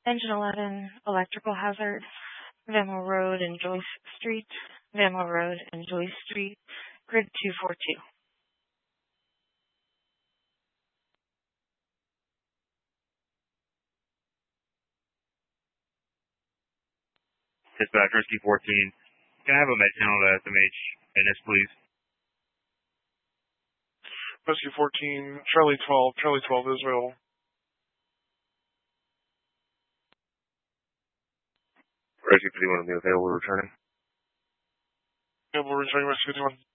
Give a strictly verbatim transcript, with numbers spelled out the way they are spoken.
Engine eleven, electrical hazard, Van Mill Road and Joyce Street, Van Mill Road and Joyce Street, grid two four two. Dispatch, Rescue fourteen. Can I have a med channel to S M H N S, please? Rescue fourteen, Charlie twelve, Charlie twelve is available. Rescue fifty-one will be available returning. Yeah, we'll return Rescue fifty-one.